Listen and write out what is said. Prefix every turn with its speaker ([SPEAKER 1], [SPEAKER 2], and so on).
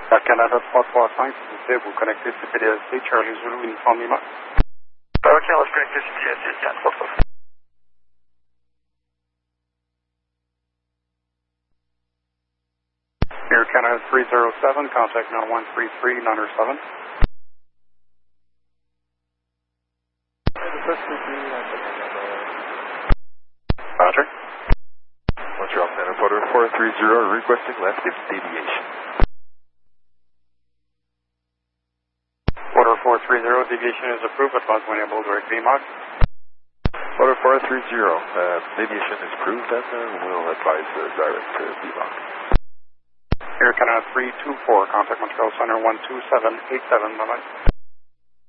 [SPEAKER 1] Air Canada 335, s'il vous plaît, vous connectez CPDSC, Charlie Zulu, uniforme Lima.
[SPEAKER 2] OK, on va se connecter CPDSC, 335.
[SPEAKER 1] Air Canada 307, contact now 133, 907. Roger.
[SPEAKER 3] Montreal Center, Porter 430, requesting left deviation.
[SPEAKER 1] Order 430, deviation is approved, advise when able direct VMOC.
[SPEAKER 3] Porter 430, deviation is approved, and we'll advise direct VMOC.
[SPEAKER 1] Air Canada 324, contact Montreal Center 12787, bye-bye.